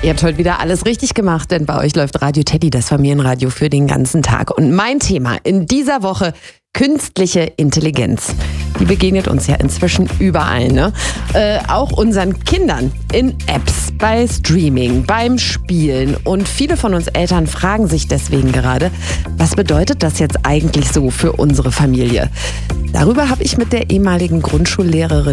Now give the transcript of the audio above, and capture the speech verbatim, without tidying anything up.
Ihr habt heute wieder alles richtig gemacht, denn bei euch läuft Radio Teddy, das Familienradio für den ganzen Tag. Und mein Thema in dieser Woche: künstliche Intelligenz. Die begegnet uns ja inzwischen überall, ne? Äh, auch unseren Kindern in Apps, bei Streaming, beim Spielen. Und viele von uns Eltern fragen sich deswegen gerade, was bedeutet das jetzt eigentlich so für unsere Familie? Darüber habe ich mit der ehemaligen Grundschullehrerin